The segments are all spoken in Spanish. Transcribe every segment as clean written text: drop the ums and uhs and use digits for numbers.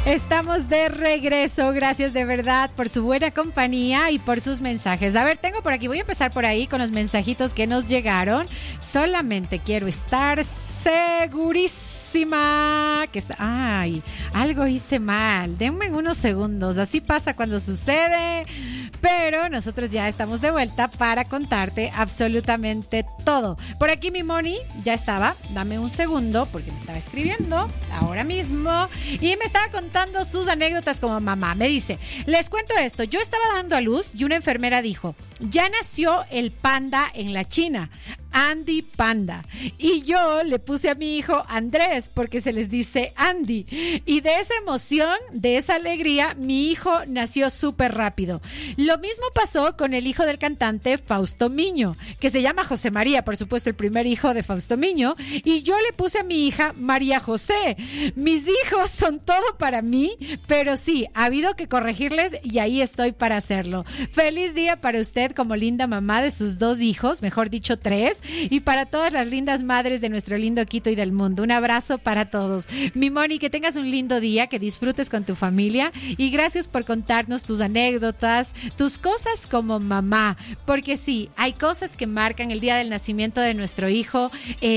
Estamos de regreso, gracias de verdad por su buena compañía y por sus mensajes. A ver, tengo por aquí, voy a empezar por ahí con los mensajitos que nos llegaron. Solamente quiero estar segurísima que... Ay, algo hice mal, denme unos segundos, así pasa cuando sucede. Pero nosotros ya estamos de vuelta para contarte absolutamente todo. Por aquí mi Moni ya estaba, dame un segundo porque me estaba escribiendo ahora mismo y me estaba contando sus anécdotas como mamá. Me dice, les cuento esto, yo estaba dando a luz y una enfermera dijo, ya nació el panda en la China, Andy Panda, y yo le puse a mi hijo Andrés porque se les dice Andy, y de esa emoción, de esa alegría, mi hijo nació súper rápido. Lo mismo pasó con el hijo del cantante Fausto Miño, que se llama José María, por supuesto el primer hijo de Fausto Miño, y yo le puse a mi hija María José. Mis hijos son todo para mí, pero sí, ha habido que corregirles y ahí estoy para hacerlo. Feliz día para usted como linda mamá de sus 2 hijos, mejor dicho 3, y para todas las lindas madres de nuestro lindo Quito y del mundo. Un abrazo para todos. Mi Moni, que tengas un lindo día, que disfrutes con tu familia y gracias por contarnos tus anécdotas, tus cosas como mamá, porque sí, hay cosas que marcan el día del nacimiento de nuestro hijo,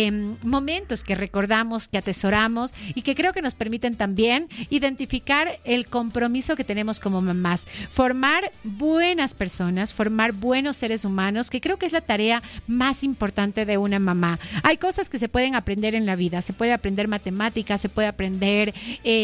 momentos que recordamos, que atesoramos y que creo que nos permiten también identificar el compromiso que tenemos como mamás, formar buenas personas, formar buenos seres humanos, que creo que es la tarea más importante de una mamá. Hay cosas que se pueden aprender en la vida, se puede aprender matemáticas, se puede aprender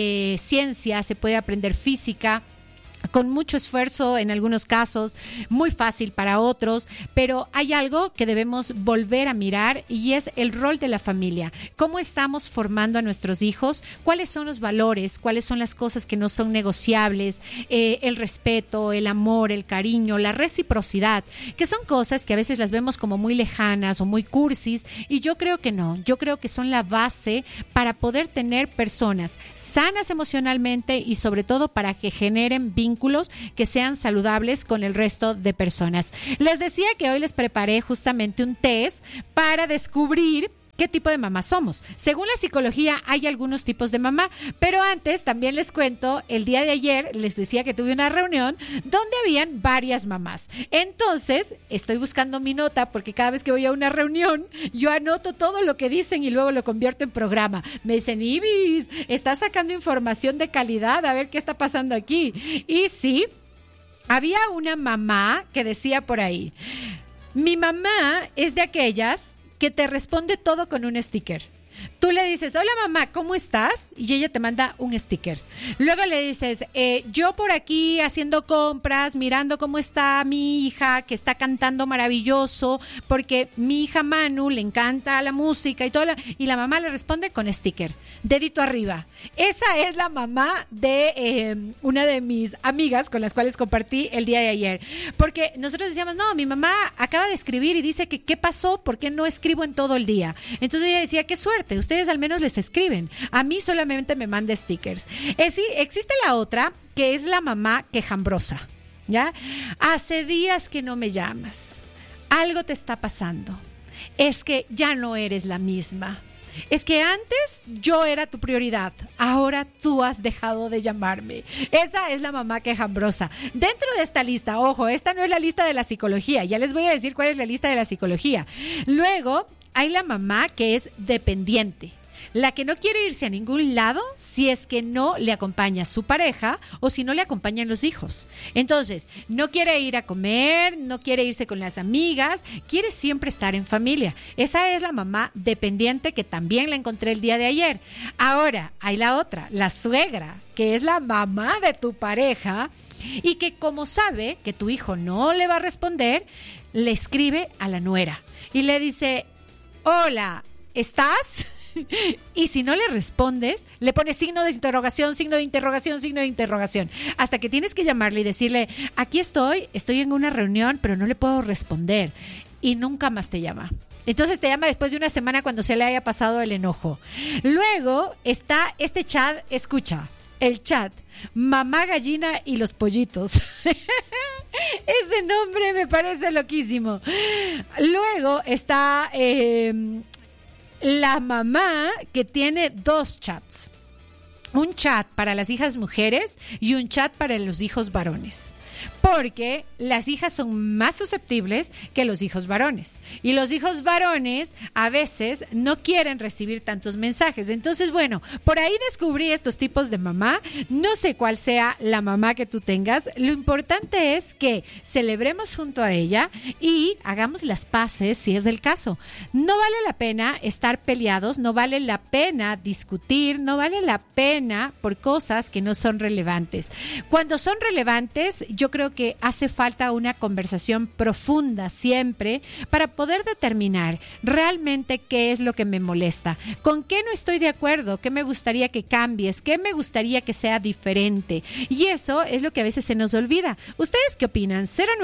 ciencia, se puede aprender física, con mucho esfuerzo en algunos casos, muy fácil para otros, pero hay algo que debemos volver a mirar y es el rol de la familia. ¿Cómo estamos formando a nuestros hijos? ¿Cuáles son los valores? ¿Cuáles son las cosas que no son negociables? El respeto, el amor, el cariño, la reciprocidad, que son cosas que a veces las vemos como muy lejanas o muy cursis, y yo creo que no. Yo creo que son la base para poder tener personas sanas emocionalmente y sobre todo para que generen vínculos que sean saludables con el resto de personas. Les decía que hoy les preparé justamente un test para descubrir qué tipo de mamá somos. Según la psicología hay algunos tipos de mamá, pero antes también les cuento, el día de ayer les decía que tuve una reunión donde habían varias mamás. Entonces, estoy buscando mi nota porque cada vez que voy a una reunión, yo anoto todo lo que dicen y luego lo convierto en programa. Me dicen, Ibis, estás sacando información de calidad, a ver qué está pasando aquí. Y sí, había una mamá que decía por ahí, mi mamá es de aquellas que te responde todo con un sticker. Tú le dices, hola mamá, ¿cómo estás? Y ella te manda un sticker. Luego le dices, yo por aquí haciendo compras, mirando cómo está mi hija, que está cantando maravilloso, porque mi hija Manu le encanta la música y todo. Y la mamá le responde con sticker, dedito arriba. Esa es la mamá de una de mis amigas con las cuales compartí el día de ayer. Porque nosotros decíamos, no, mi mamá acaba de escribir y dice que qué pasó, ¿por qué no escribo en todo el día? Entonces ella decía, qué suerte, ustedes al menos les escriben. A mí solamente me manda stickers. Sí, existe la otra, que es la mamá quejambrosa, ¿ya? Hace días que no me llamas. Algo te está pasando. Es que ya no eres la misma. Es que antes yo era tu prioridad, ahora tú has dejado de llamarme. Esa es la mamá quejambrosa. Dentro de esta lista, ojo, esta no es la lista de la psicología, ya les voy a decir cuál es la lista de la psicología. Luego hay la mamá que es dependiente, la que no quiere irse a ningún lado si es que no le acompaña su pareja o si no le acompañan los hijos. Entonces, no quiere ir a comer, no quiere irse con las amigas, quiere siempre estar en familia. Esa es la mamá dependiente que también la encontré el día de ayer. Ahora, hay la otra, la suegra, que es la mamá de tu pareja y que como sabe que tu hijo no le va a responder, le escribe a la nuera y le dice, hola, ¿estás? Y si no le respondes, le pones signo de interrogación, signo de interrogación, signo de interrogación, hasta que tienes que llamarle y decirle, aquí estoy en una reunión, pero no le puedo responder, y nunca más te llama. Entonces te llama después de una semana cuando se le haya pasado el enojo. Luego está este chat, escucha, el chat, Mamá Gallina y los Pollitos. Ese nombre me parece loquísimo. Luego está la mamá que tiene 2 chats. un chat para las hijas mujeres y un chat para los hijos varones. Porque las hijas son más susceptibles que los hijos varones. Y los hijos varones a veces no quieren recibir tantos mensajes. Entonces, bueno, por ahí descubrí estos tipos de mamá. No sé cuál sea la mamá que tú tengas. Lo importante es que celebremos junto a ella y hagamos las paces si es el caso. No vale la pena estar peleados, no vale la pena discutir, no vale la pena por cosas que no son relevantes. Cuando son relevantes, yo creo que hace falta una conversación profunda siempre para poder determinar realmente qué es lo que me molesta, con qué no estoy de acuerdo, qué me gustaría que cambies, qué me gustaría que sea diferente. Y eso es lo que a veces se nos olvida. ¿Ustedes qué opinan?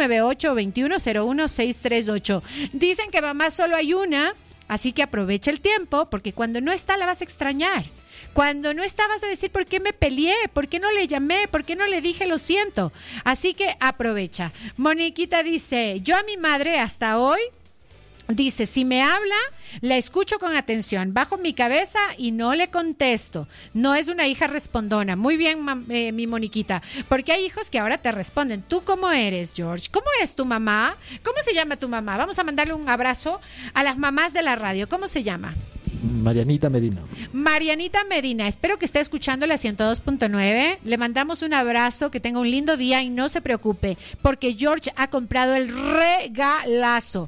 098-2101-638. Dicen que mamá solo hay una, así que aprovecha el tiempo porque cuando no está la vas a extrañar. Cuando no está vas a decir por qué me peleé, por qué no le llamé, por qué no le dije lo siento. Así que aprovecha. Moniquita dice, yo a mi madre hasta hoy, dice, si me habla, la escucho con atención, bajo mi cabeza y no le contesto. No es una hija respondona. Muy bien, mi Moniquita, porque hay hijos que ahora te responden. ¿Tú cómo eres, George? ¿Cómo es tu mamá? ¿Cómo se llama tu mamá? Vamos a mandarle un abrazo a las mamás de la radio. ¿Cómo se llama? Marianita Medina. Marianita Medina, espero que esté escuchando la 102.9. Le mandamos un abrazo, que tenga un lindo día y no se preocupe, porque George ha comprado el regalazo.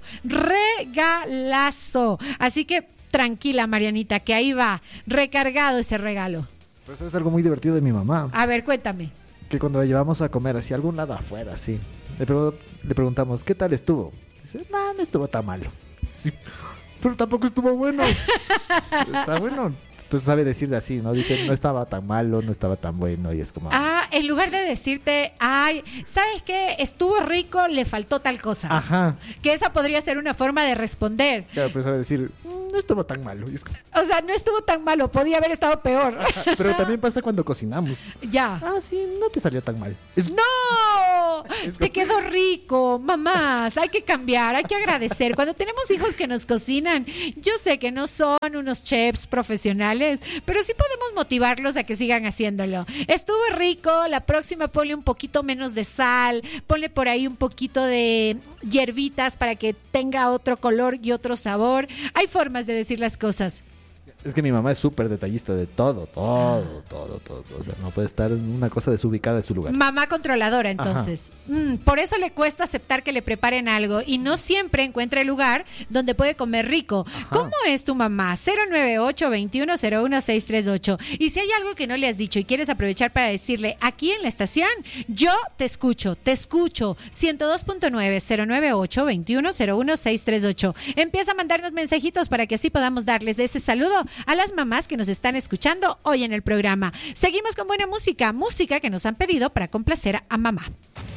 Regalazo. Así que tranquila, Marianita, que ahí va, recargado ese regalo. Pues es algo muy divertido de mi mamá. A ver, cuéntame. Que cuando la llevamos a comer hacia algún lado afuera, así, le preguntamos, ¿qué tal estuvo? Dice, no estuvo tan malo. Sí, pero tampoco estuvo bueno. Está bueno. Entonces sabe decirle así, ¿no? Dice, no estaba tan malo, no estaba tan bueno. Y es como... en lugar de decirte, ay, ¿sabes qué? Estuvo rico, le faltó tal cosa. Ajá. Que esa podría ser una forma de responder. Claro, pero sabe decir, no estuvo tan malo. Y es como... O sea, no estuvo tan malo, podía haber estado peor. Ajá, pero también pasa cuando cocinamos. Ya. Sí, no te salió tan mal. ¡No! Te quedó rico, mamás. Hay que cambiar, hay que agradecer. Cuando tenemos hijos que nos cocinan, yo sé que no son unos chefs profesionales, pero sí podemos motivarlos a que sigan haciéndolo. Estuvo rico, la próxima ponle un poquito menos de sal, ponle por ahí un poquito de hierbitas para que tenga otro color y otro sabor. Hay formas de decir las cosas. Es que mi mamá es súper detallista de todo. O sea, no puede estar en una cosa desubicada de su lugar. Mamá controladora, entonces. Por eso le cuesta aceptar que le preparen algo y no siempre encuentra el lugar donde puede comer rico. Ajá. ¿Cómo es tu mamá? 098-2101-638. Y si hay algo que no le has dicho y quieres aprovechar para decirle aquí en la estación, yo te escucho. 102.9, 098-2101-638. Empieza a mandarnos mensajitos para que así podamos darles ese saludo a las mamás que nos están escuchando hoy en el programa. Seguimos con buena música que nos han pedido para complacer a mamá.